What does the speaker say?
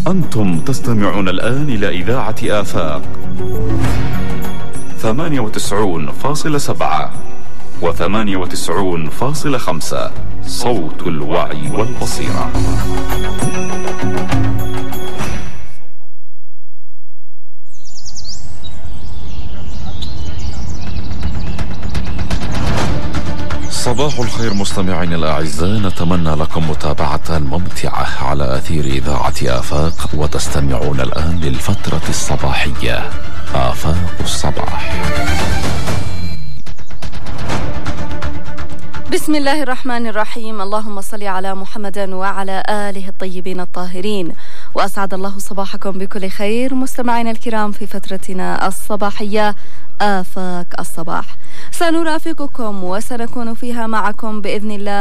أنتم تستمعون الآن إلى إذاعة آفاق 98.7 و98.5 صوت الوعي والبصيرة. صباح الخير مستمعين الأعزاء، نتمنى لكم متابعة ممتعة على أثير إذاعة آفاق، وتستمعون الآن للفترة الصباحية آفاق الصباح. بسم الله الرحمن الرحيم، اللهم صل على محمد وعلى آله الطيبين الطاهرين، وأسعد الله صباحكم بكل خير مستمعين الكرام في فترتنا الصباحية آفاق الصباح. سنرافقكم وسنكون فيها معكم بإذن الله